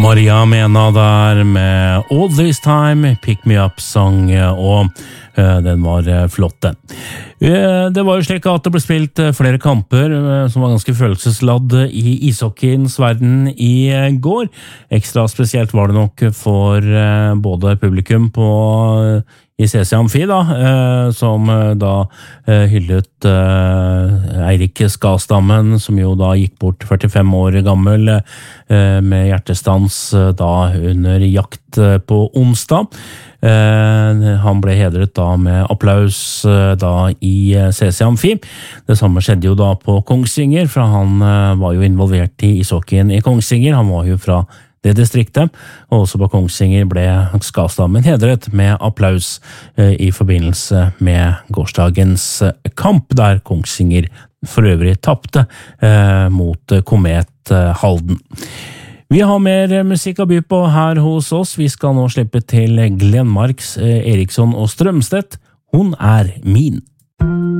Maria Mena der med All This Time, Pick Me Up sang, og den var flott den. Det var jo slik at det ble spilt flere kamper som var ganske følelsesladd i ishockeyens verden i går. Ekstra spesielt var det nok for både publikum i CC Amfi da, som da hyllet Eirik Skastammen, som jo da gikk bort 45 år gammel med hjertestans da under jakt på onsdag. Han ble hedret da med applaus da i CC Amfi. Det samme skjedde jo da på Kongsvinger, for han var jo involvert i ishockeyen i Kongsvinger. Han var jo fra det distriktet, og også på Kongsvinger ble Skastammen hedret med applaus i forbindelse med gårsdagens kamp, der Kongsvinger for øvrig tappte mot Komet Halden. Vi har mer musikk å by på her hos oss. Vi skal nå slippe til Glenn Marks, Eriksson og Strømstedt. Hun er min.